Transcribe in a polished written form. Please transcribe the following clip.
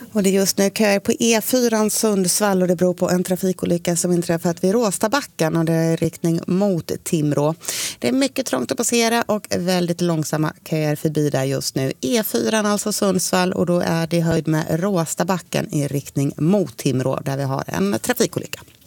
Och det är just nu köer på E4 Sundsvall och det beror på en trafikolycka som inträffat vid Råstabacken och det är i riktning mot Timrå. Det är mycket trångt att passera och väldigt långsamma köer förbi där just nu. E4 alltså Sundsvall och då är det höjd med Råstabacken i riktning mot Timrå där vi har en trafikolycka.